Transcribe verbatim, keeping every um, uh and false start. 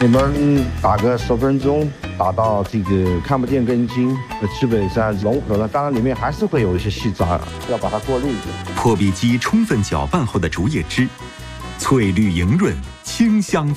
你们打个十分钟，打到这个看不见根茎，基本上融合了。当然里面还是会有一些细渣，要把它过滤掉。 破壁机充分搅拌后的竹叶汁，翠绿莹润，清香。